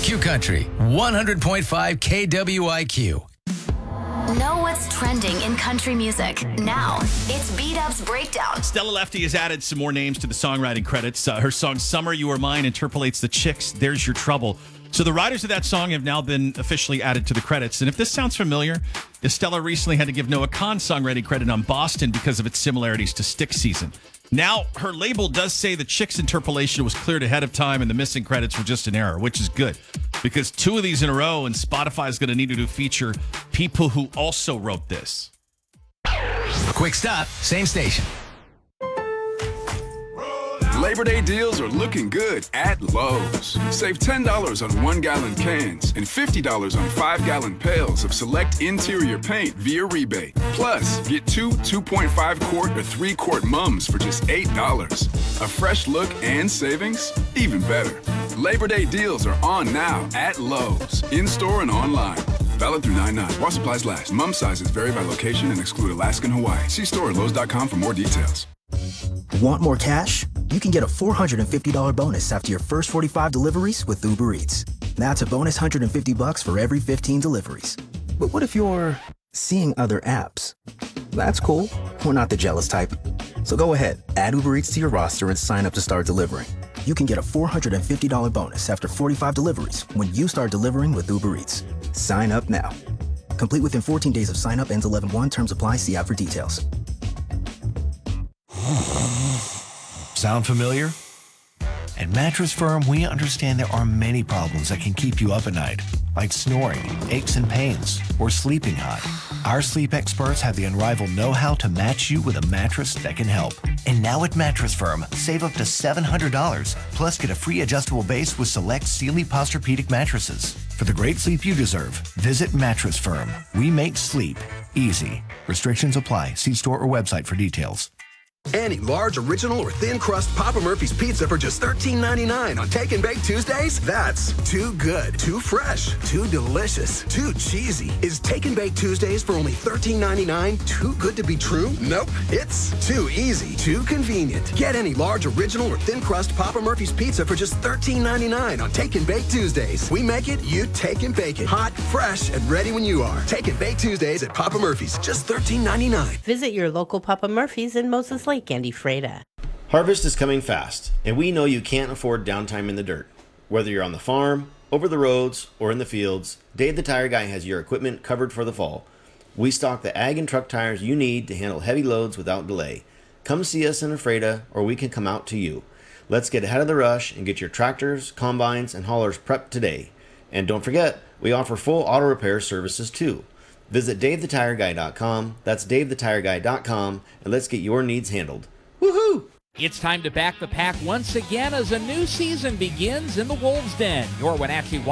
Q Country, 100.5 KWIQ. Know what's trending in country music. Now, it's B-Dub's Breakdown. Stella Lefty has added some more names to the songwriting credits. Her song Summer You Are Mine interpolates the Chicks' There's Your Trouble. So the writers of that song have now been officially added to the credits. And if this sounds familiar, Estella recently had to give Noah Khan songwriting credit on Boston because of its similarities to Stick Season. Now, her label does say the Chicks' interpolation was cleared ahead of time and the missing credits were just an error, which is good. Because 2 of these in a row, and Spotify is going to need to feature people who also wrote this. Quick stop, same station. Labor Day deals are looking good at Lowe's. Save $10 on 1-gallon cans and $50 on 5-gallon pails of select interior paint via rebate. Plus, get 2 2.5-quart or 3-quart mums for just $8. A fresh look and savings? Even better. Labor Day deals are on now at Lowe's, in-store and online. Valid through 9/9. While supplies last. Mum sizes vary by location and exclude Alaska and Hawaii. See store at Lowe's.com for more details. Want more cash? You can get a $450 bonus after your first 45 deliveries with Uber Eats. That's a bonus $150 for every 15 deliveries. But what if you're seeing other apps? That's cool. We're not the jealous type. So go ahead, add Uber Eats to your roster and sign up to start delivering. You can get a $450 bonus after 45 deliveries when you start delivering with Uber Eats. Sign up now. Complete within 14 days of sign up, ends 11/1. Terms apply. See app for details. Sound familiar? At Mattress Firm, we understand there are many problems that can keep you up at night, like snoring, aches and pains, or sleeping hot. Our sleep experts have the unrivaled know-how to match you with a mattress that can help. And now at Mattress Firm, save up to $700, plus get a free adjustable base with select Sealy Posturepedic mattresses. For the great sleep you deserve, visit Mattress Firm. We make sleep easy. Restrictions apply. See store or website for details. Any large, original, or thin crust Papa Murphy's pizza for just $13.99 on Take and Bake Tuesdays? That's too good, too fresh, too delicious, too cheesy. Is Take and Bake Tuesdays for only $13.99 too good to be true? Nope. It's too easy, too convenient. Get any large, original, or thin crust Papa Murphy's pizza for just $13.99 on Take and Bake Tuesdays. We make it, you take and bake it. Hot, fresh, and ready when you are. Take and Bake Tuesdays at Papa Murphy's. Just $13.99. Visit your local Papa Murphy's in Moses Lake, Andy Freda. Harvest is coming fast, and we know you can't afford downtime in the dirt. Whether you're on the farm, over the roads, or in the fields, Dave the Tire Guy has your equipment covered for the fall. We stock the ag and truck tires you need to handle heavy loads without delay. Come see us in Ephrata, or we can come out to you. Let's get ahead of the rush and get your tractors, combines, and haulers prepped today. And don't forget, we offer full auto repair services too. Visit DaveTheTireGuy.com, that's DaveTheTireGuy.com, and let's get your needs handled. Woohoo! It's time to back the pack once again as a new season begins in the Wolves' Den. Your Wenatchee